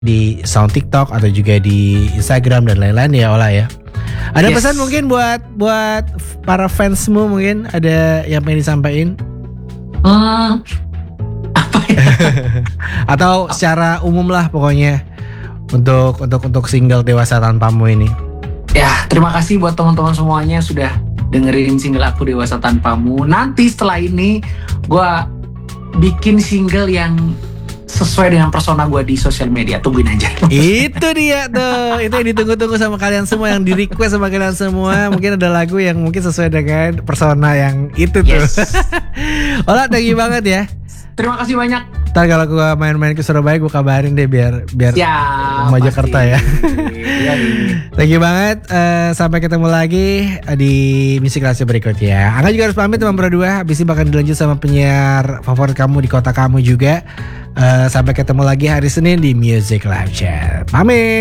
di sound TikTok atau juga di Instagram dan lain-lain ya Ola ya. Ada pesan mungkin buat para fansmu, mungkin ada yang pengen disampaikan? Apa ya? Atau secara umum lah pokoknya untuk single Dewasa Tanpamu ini. Ya, terima kasih buat teman-teman semuanya sudah dengerin single aku Dewasa Tanpamu. Nanti setelah ini gue bikin single yang sesuai dengan persona gue di sosial media. Tungguin aja. Itu dia tuh. Itu yang ditunggu-tunggu sama kalian semua, yang di request sama kalian semua. Mungkin ada lagu yang mungkin sesuai dengan persona yang itu tuh. Ola, thank you banget ya. Terima kasih banyak. Ntar kalau gue main-main ke Surabaya gue kabarin deh biar Siap, Jakarta ya. Thank you banget. Sampai ketemu lagi di Music Classy berikutnya. Angga juga harus pamit teman berdua. Habis ini bakal dilanjut sama penyiar favorit kamu di kota kamu juga. Sampai ketemu lagi hari Senin di Music Live Chat. Pamit.